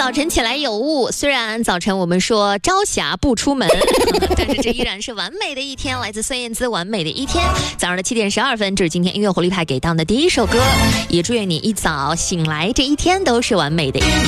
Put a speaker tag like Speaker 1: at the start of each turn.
Speaker 1: 早晨起来有雾，虽然早晨我们说朝霞不出门，但是这依然是完美的一天。来自孙燕姿《完美的一天》。早上的7点12分，这是今天音乐活力派给到的第一首歌，也祝愿你一早醒来，这一天都是完美的一天。